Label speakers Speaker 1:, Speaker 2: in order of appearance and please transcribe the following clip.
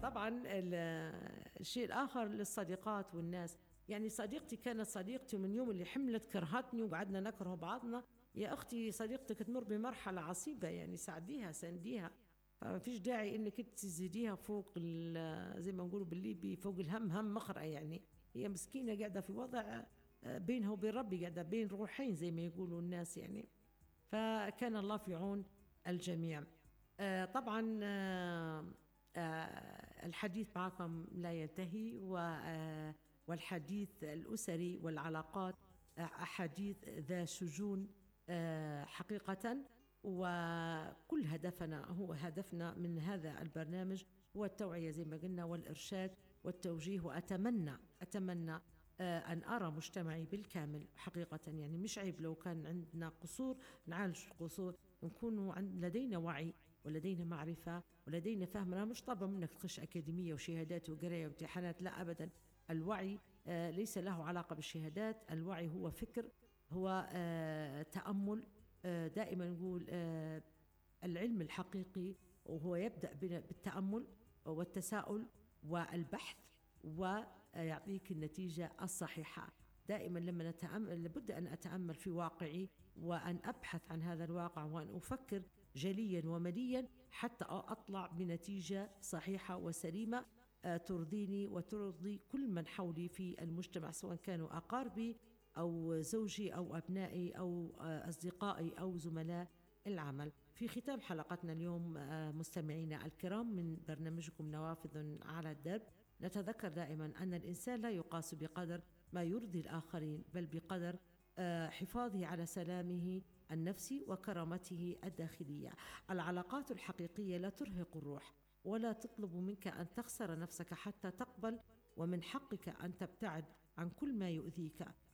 Speaker 1: طبعا الشيء الآخر للصديقات والناس، يعني صديقتي كانت صديقتي من يوم اللي حملت كرهتني وقعدنا نكره بعضنا. يا أختي صديقتك تمر بمرحلة عصيبة، يعني ساعديها سانديها، فما فيش داعي انك انت تزيديها فوق زي ما نقولوا بالليبي فوق الهم هم مخرقة يعني. هي مسكينة قاعدة في وضع بينها وبين ربي، قاعدة بين روحين زي ما يقولوا الناس يعني. فكان الله في عون الجميع. طبعا الحديث معكم لا ينتهي، والحديث الأسري والعلاقات حديث ذا شجون حقيقة. وكل هدفنا هو هدفنا من هذا البرنامج هو التوعية زي ما قلنا والإرشاد والتوجيه. وأتمنى أن أرى مجتمعي بالكامل حقيقة، يعني مش عيب لو كان عندنا قصور نعالج القصور، نكون لدينا وعي ولدينا معرفة ولدينا فهم. أنا مش طالبة منك تخش أكاديمية وشهادات وقراية وامتحانات، لا أبدا. الوعي ليس له علاقة بالشهادات. الوعي هو فكر، هو تأمل. دائما نقول العلم الحقيقي وهو يبدأ بالتأمل والتساؤل والبحث، ويعطيك النتيجة الصحيحة. دائما لما نتأمل لابد أن أتأمل في واقعي، وأن أبحث عن هذا الواقع، وأن أفكر جليا ومليا حتى أطلع بنتيجة صحيحة وسليمة ترضيني وترضي كل من حولي في المجتمع، سواء كانوا أقاربي أو زوجي أو أبنائي أو أصدقائي أو زملاء العمل. في ختام حلقتنا اليوم مستمعينا الكرام من برنامجكم نوافذ على الدرب، نتذكر دائما أن الإنسان لا يقاس بقدر ما يرضي الآخرين، بل بقدر حفاظه على سلامه النفسي وكرامته الداخلية. العلاقات الحقيقية لا ترهق الروح ولا تطلب منك أن تخسر نفسك حتى تقبل، ومن حقك أن تبتعد عن كل ما يؤذيك.